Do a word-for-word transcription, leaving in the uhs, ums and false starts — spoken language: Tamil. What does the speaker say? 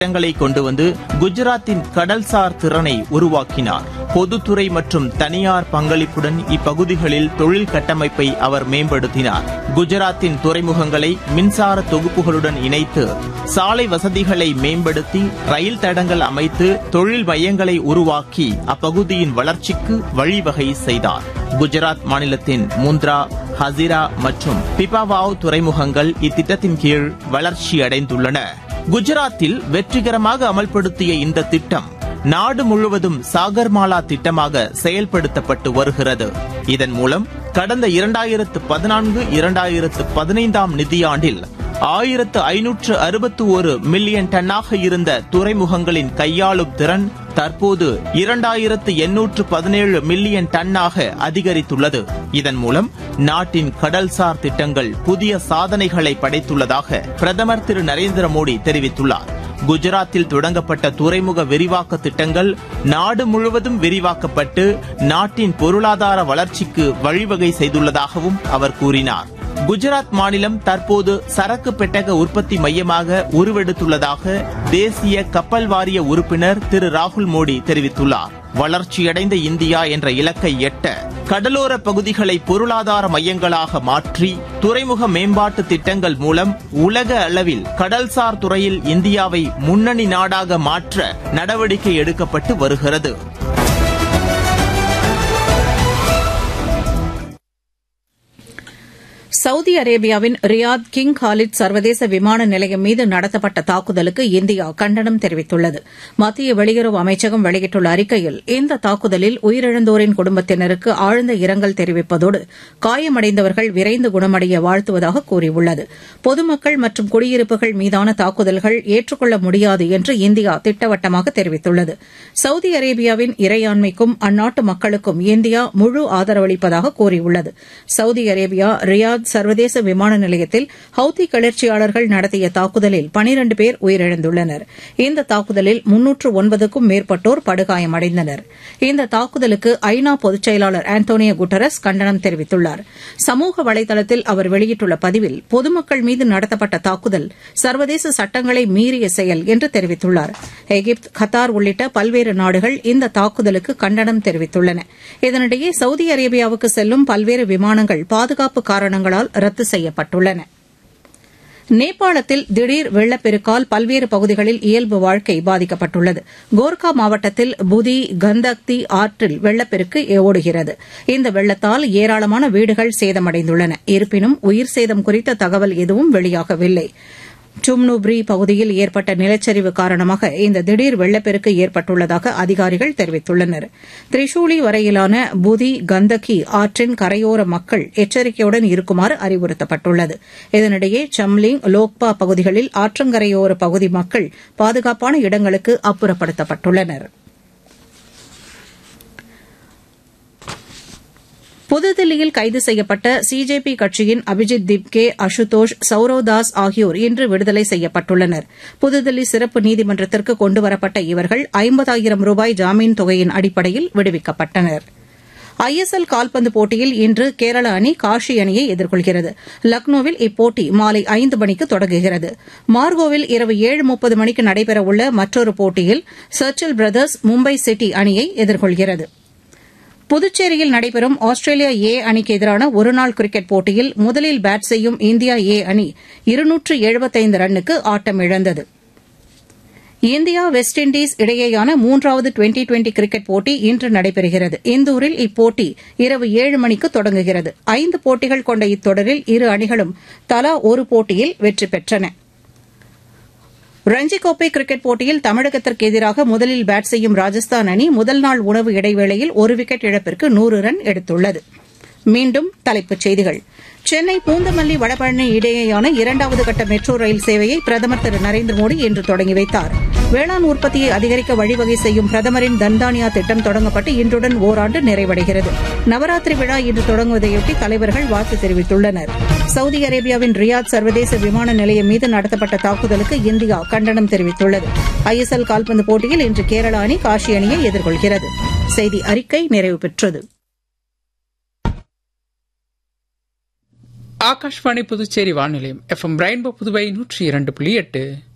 திட்டங்களை கொண்டு வந்து குஜராத்தின் கடல்சார் திறனை உருவாக்கினார். பொதுத்துறை மற்றும் தனியார் பங்களிப்புடன் இப்பகுதிகளில் தொழில் கட்டமைப்பை அவர் மேம்படுத்தினார். குஜராத்தின் துறைமுகங்களை மின்சார தொகுப்புகளுடன் இணைத்து சாலை வசதிகளை மேம்படுத்தி ரயில் தடங்கள் அமைத்து தொழில் மையங்களை உருவாக்கி அப்பகுதியின் வளர்ச்சிக்கு வழிவகை செய்தார். குஜராத் மாநிலத்தின் முந்த்ரா, ஹசிரா மற்றும் பிபாவாவ் துறைமுகங்கள் இத்திட்டத்தின் கீழ் வளர்ச்சியடைந்துள்ளன. குஜராத்தில் வெற்றிகரமாக அமல்படுத்திய இந்த திட்டம் நாடு முழுவதும் சாகர்மாலா திட்டமாக செயல்படுத்தப்பட்டு வருகிறது. இதன் மூலம் கடந்த இரண்டாயிரத்து பதினான்கு இரண்டாயிரத்து பதினைந்தாம் நிதியாண்டில் ஆயிரத்து ஐநூற்று அறுபத்தி ஒரு மில்லியன் டன்னாக இருந்த துறைமுகங்களின் கையாளும் திறன் தற்போது இரண்டாயிரத்து எண்ணூற்று பதினேழு மில்லியன் டன்னாக அதிகரித்துள்ளது. இதன் மூலம் நாட்டின் கடல்சார் திட்டங்கள் புதிய சாதனைகளை படைத்துள்ளதாக பிரதமர் திரு நரேந்திர மோடி தெரிவித்துள்ளார். குஜராத்தில் தொடங்கப்பட்ட துறைமுக விரிவாக்க திட்டங்கள் நாடு முழுவதும் விரிவாக்கப்பட்டு நாட்டின் பொருளாதார வளர்ச்சிக்கு வழிவகை செய்துள்ளதாகவும் அவர் கூறினார். குஜராத் மாநிலம் தற்போது சரக்கு பெட்டக உற்பத்தி மையமாக உருவெடுத்துள்ளதாக தேசிய கப்பல் வாரிய உறுப்பினர் திரு ராகுல் மோடி தெரிவித்துள்ளார். வளர்ச்சியடைந்த இந்தியா என்ற இலக்கை எட்ட கடலோர பகுதிகளை பொருளாதார மையங்களாக மாற்றி துறைமுக மேம்பாட்டு திட்டங்கள் மூலம் உலக அளவில் கடல்சார் துறையில் இந்தியாவை முன்னணி நாடாக மாற்ற நடவடிக்கை எடுக்கப்பட்டு வருகிறது. சவுதி அரேபியாவின் ரியாத் கிங் காலித் சர்வதேச விமான நிலையம் மீது நடத்தப்பட்ட தாக்குதலுக்கு இந்தியா கண்டனம் தெரிவித்துள்ளது. மத்திய வெளியுறவு அமைச்சகம் வெளியிட்டுள்ள அறிக்கையில் இந்த தாக்குதலில் உயிரிழந்தோரின் குடும்பத்தினருக்கு ஆழ்ந்த இரங்கல் தெரிவிப்பதோடு காயமடைந்தவர்கள் விரைந்து குணமடைய வாழ்த்துவதாக கூறியுள்ளது. பொதுமக்கள் மற்றும் குடியிருப்புகள் மீதான தாக்குதல்கள் ஏற்றுக்கொள்ள முடியாது என்று இந்தியா திட்டவட்டமாக தெரிவித்துள்ளது. சவுதி அரேபியாவின் இறையாண்மைக்கும் அந்நாட்டு மக்களுக்கும் இந்தியா முழு ஆதரவளிப்பதாக கூறியுள்ளது. சவுதி அரேபியா ரியாத் சர்வதேச விமான நிலையத்தில் ஹவுதி கிளர்ச்சியாளர்கள் நடத்திய தாக்குதலில் பனிரண்டு பேர் உயிரிழந்துள்ளனர். இந்த தாக்குதலில் முன்னூற்று ஒன்பதுக்கும் மேற்பட்டோர் படுகாயமடைந்தனர். இந்த தாக்குதலுக்கு ஐநா பொதுச் செயலாளர் ஆண்டோனியோ குட்டரஸ் கண்டனம் தெரிவித்துள்ளார். சமூக வலைதளத்தில் அவர் வெளியிட்டுள்ள பதிவில் பொதுமக்கள் மீது நடத்தப்பட்ட தாக்குதல் சர்வதேச சட்டங்களை மீறிய செயல் என்று தெரிவித்துள்ளார். எகிப்து, கத்தார் உள்ளிட்ட பல்வேறு நாடுகள் இந்த தாக்குதலுக்கு கண்டனம் தெரிவித்துள்ளன. இதனிடையே சவுதி அரேபியாவுக்கு செல்லும் பல்வேறு விமானங்கள் பாதுகாப்பு காரணங்களால் ரத்து செய்யப்பட்டுள்ளன. நேபாளத்தில் திடீர் வெள்ளப்பெருக்கால் பல்வேறு பகுதிகளில் இயல்பு வாழ்க்கை பாதிக்கப்பட்டுள்ளது. கோர்கா மாவட்டத்தில் புதி கந்தக்தி ஆற்றில் வெள்ளப்பெருக்கு ஓடுகிறது. இந்த வெள்ளத்தால் ஏராளமான வீடுகள் சேதமடைந்துள்ளன. இருப்பினும் உயிர் சேதம் குறித்த தகவல் எதுவும் வெளியாகவில்லை. டும்னுப்ரி பகுதியில் ஏற்பட்ட நிலச்சரிவு காரணமாக இந்த திடீர் வெள்ளப்பெருக்கு ஏற்பட்டுள்ளதாக அதிகாரிகள் தெரிவித்துள்ளனர். திரிசூலி வரையிலான புதி கந்தகி ஆற்றின் கரையோர மக்கள் எச்சரிக்கையுடன் இருக்குமாறு அறிவுறுத்தப்பட்டுள்ளது. இதனிடையே சம்லிங், லோக்பா பகுதிகளில் ஆற்றங்கரையோர பகுதி மக்கள் பாதுகாப்பான இடங்களுக்கு அப்புறப்படுத்தப்பட்டுள்ளனா். புதுதில்லியில் கைது செய்யப்பட்ட சிஜேபி கட்சியின் அபிஜித் திப்கே, அசுதோஷ், சௌரவ் தாஸ் ஆகியோர் இன்று விடுதலை செய்யப்பட்டுள்ளனர். புதுதில்லி சிறப்பு நீதிமன்றத்திற்கு கொண்டுவரப்பட்ட இவர்கள் ஐம்பதாயிரம் ரூபாய் ஜாமீன் தொகையின் அடிப்படையில் விடுவிக்கப்பட்டனர். ஐ எஸ் எல் கால்பந்து போட்டியில் இன்று கேரள அணி காஷி அணியை எதிர்கொள்கிறது. லக்னோவில் இப்போட்டி மாலை ஐந்து மணிக்கு தொடங்குகிறது. மார்கோவில் இரவு ஏழு முப்பது மணிக்கு நடைபெறவுள்ள மற்றொரு போட்டியில் சர்ச்சில் பிரதர்ஸ் மும்பை சிட்டி அணியை எதிர்கொள்கிறது. புதுச்சேரியில் நடைபெறும் ஆஸ்திரேலியா ஏ அணிக்கு எதிரான ஒருநாள் கிரிக்கெட் போட்டியில் முதலில் பேட் செய்யும் இந்தியா ஏ அணி இருநூற்று எழுபத்தைந்து ரன்னுக்கு ஆட்டமிழந்தது. இந்தியா வெஸ்ட் இண்டீஸ் இடையேயான மூன்றாவது டுவெண்டி டுவெண்டி கிரிக்கெட் போட்டி இன்று நடைபெறுகிறது. இந்தூரில் இப்போட்டி இரவு ஏழு மணிக்கு தொடங்குகிறது. ஐந்து போட்டிகள் கொண்ட இத்தொடரில் இரு அணிகளும் தலா ஒரு போட்டியில் வெற்றி பெற்றன. ரஞ்சி கோப்பை கிரிக்கெட் போட்டியில் தமிழகத்திற்கு எதிராக முதலில் பேட் செய்யும் ராஜஸ்தான் அணி முதல் நாள் உணவு இடைவேளையில் ஒரு விக்கெட் இழப்பிற்கு நூறு ரன் எடுத்துள்ளது. மீண்டும் தலைப்புச் செய்திகள். சென்னை பூந்தமல்லி வடபழனி இடையேயான இரண்டாவது கட்ட மெட்ரோ ரயில் சேவையை பிரதமர் திரு நரேந்திர மோடி இன்று தொடங்கி வைத்தார். வேளாண் உற்பத்தியை அதிகரிக்க வழிவகை செய்யும் பிரதமரின் தன்தானியா திட்டம் தொடங்கப்பட்டு இன்றுடன் ஓராண்டு நிறைவடைகிறது. நவராத்திரி விழா இன்று தொடங்குவதையொட்டி தலைவர்கள் வாழ்த்து தெரிவித்துள்ளனர். சவுதி அரேபியாவின் ரியாத் சர்வதேச விமான நிலையம் மீது நடத்தப்பட்ட தாக்குதலுக்கு இந்தியா கண்டனம் தெரிவித்துள்ளது. ஐ எஸ் எல் கால்பந்து போட்டியில் இன்று கேரள அணி காஷி அணியை எதிர்கொள்கிறது. செய்தி அறிக்கை நிறைவு பெற்றது. Akashvani Puducherry வானொலியம் F M rainbow Puduvai நூற்றி இரண்டு புள்ளி எட்டு.